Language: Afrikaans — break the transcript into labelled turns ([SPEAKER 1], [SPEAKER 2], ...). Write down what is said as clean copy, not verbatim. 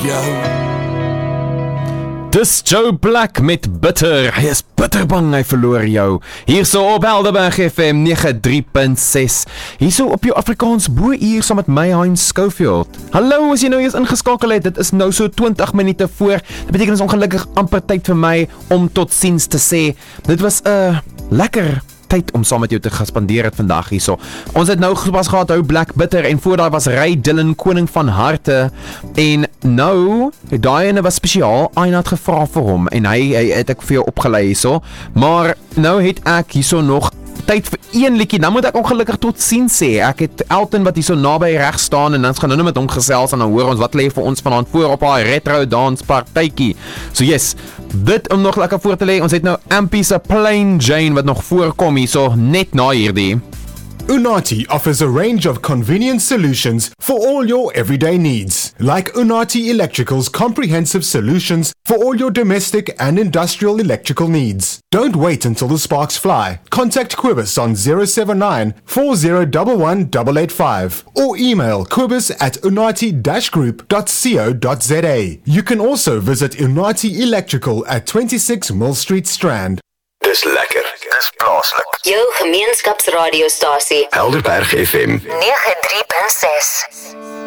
[SPEAKER 1] Dis Joe Black met Bitter. Hy is bitterbang hy verloor jou. Hierso op Helderberg FM 93.6. Hierso op jou Afrikaans bo-uur saam met my Heinz Schofield. Hallo, as jy nou eers ingeskakel het, dit is nou so 20 minute voor. Dit beteken is ongelukkig amper tyd vir my om totsiens te sê. Dit was 'n lekker tyd om saam met jou te gespandeer het vandag hierso. Ons het nou pas gehad Joe Black Bitter en voor daai was Ray Dillon Koning van Harte en nou daai ene was spesiaal. Aina het gevra vir hom en hy het ek vir jou opgelei hierso. Maar nou het ek hierso nog tyd vir een liedjie. Dan moet ek ongelukkig totsiens sê. Ek het Elton wat hierso naby reg staan en dan gaan nou met hom gesels en dan hoor ons wat lê vir ons vanaand voor op haar retro danspartytjie. So yes, dit om nog lekker voor te lê. Ons het nou Ampie se Plain Jane wat nog voorkom hierso net na hierdie.
[SPEAKER 2] Unati offers a range of convenient solutions for all your everyday needs, like Unati Electrical's comprehensive solutions for all your domestic and industrial electrical needs. Don't wait until the sparks fly. Contact Quibus on 079 4011 885 or email quibus@unati-group.co.za. You can also visit Unati Electrical at 26 Mill Street Strand.
[SPEAKER 3] Dis lekker. Dis plaaslik.
[SPEAKER 4] Jou gemeenskapsradiostasie.
[SPEAKER 3] Helderberg FM
[SPEAKER 4] 93.6.